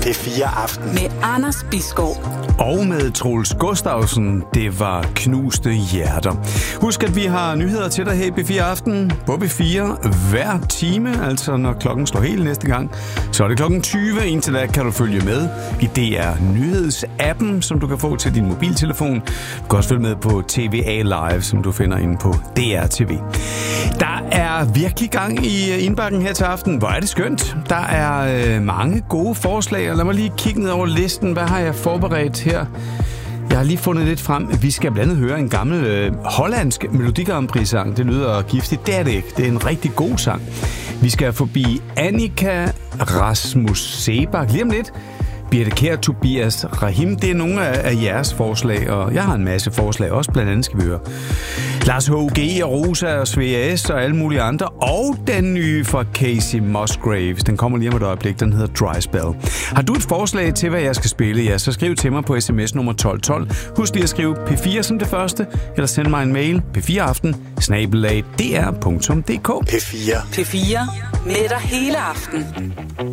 P4 Aften. Med Anders Bisgaard. Og med Troels Gustavsen, det var Knuste Hjerter. Husk, at vi har nyheder til dig her i P4 Aften på P4 hver time. Altså når klokken slår helt næste gang, så er det klokken 20. Indtil da kan du følge med i DR Nyhedsappen, som du kan få til din mobiltelefon. Du kan også følge med på TVA Live, som du finder inde på DR TV. Der er virkelig gang i indbakken her til aften. Hvor er det skønt. Der er mange gode forslag, og lad mig lige kigge ned over listen. Hvad har jeg forberedt her? Jeg har lige fundet lidt frem. Vi skal blandt andet høre en gammel hollandsk Melodi Grand Prix-sang. Det lyder giftigt. Det er det ikke. Det er en rigtig god sang. Vi skal forbi Annika Rasmus Sebak lige om lidt. Birte Kjær, Tobias Rahim, det er nogle af jeres forslag, og jeg har en masse forslag også, blandt andet skal vi høre Lars H.G. og Rosa og Svea S. og alle mulige andre, og den nye fra Casey Musgraves, den kommer lige om et øjeblik, den hedder Dry Spell. Har du et forslag til, hvad jeg skal spille, ja, så skriv til mig på sms nummer 1212. Husk lige at skrive P4 som det første, eller send mig en mail, p4aften@dr.dk. P4. P4 med dig hele aften.